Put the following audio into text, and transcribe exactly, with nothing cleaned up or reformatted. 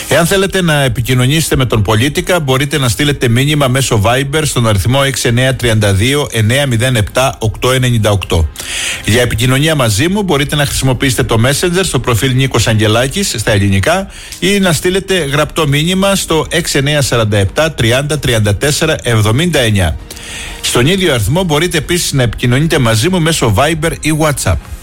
Εάν θέλετε να επικοινωνήσετε με τον Πολίτικα, μπορείτε να στείλετε μήνυμα μέσω Viber στον αριθμό έξι εννιά τρία δύο εννιά μηδέν επτά οκτώ εννιά οκτώ. Για επικοινωνία μαζί μου μπορείτε να χρησιμοποιήσετε το Messenger στο προφίλ Νίκος Αγγελάκης στα ελληνικά ή να στείλετε γραπτό μήνυμα στο έξι εννιά τέσσερα επτά τριάντα τριάντα τέσσερα εβδομήντα εννιά. Στον ίδιο αριθμό μπορείτε επίσης να επικοινωνείτε μαζί μου μέσω Viber ή WhatsApp.